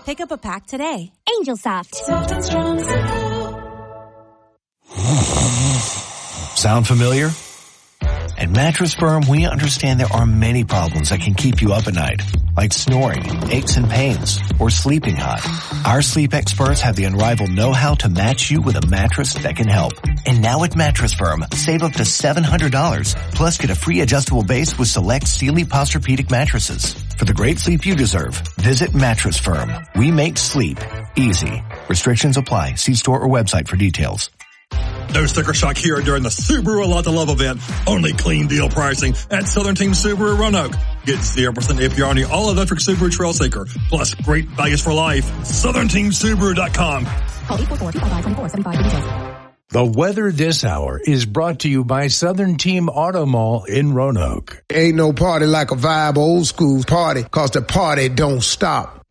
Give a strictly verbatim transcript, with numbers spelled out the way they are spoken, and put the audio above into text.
Pick up a pack today. Angel Soft. Soft and strong. Sound familiar? At Mattress Firm, we understand there are many problems that can keep you up at night, like snoring, aches and pains, or sleeping hot. Our sleep experts have the unrivaled know-how to match you with a mattress that can help. And now at Mattress Firm, save up to seven hundred dollars, plus get a free adjustable base with select Sealy Posturepedic mattresses. For the great sleep you deserve, visit Mattress Firm. We make sleep easy. Restrictions apply. See store or website for details. No sticker shock here during the Subaru A Lot to Love event. Only clean deal pricing at Southern Team Subaru Roanoke. Get zero percent A P R on the all-electric Subaru Trailseeker. Plus great values for life. Southern Team Subaru dot com. Call eight four four, two five five, two four seven five for details. The weather this hour is brought to you by Southern Team Auto Mall in Roanoke. Ain't no party like a vibe old school party, cause the party don't stop.